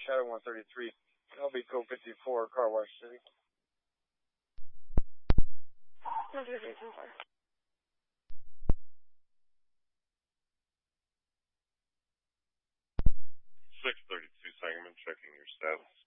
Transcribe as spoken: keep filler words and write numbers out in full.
Shadow one thirty-three, L B code fifty-four, Car Wash City. one two three, ten four. six thirty-two, Sangamon, checking your status.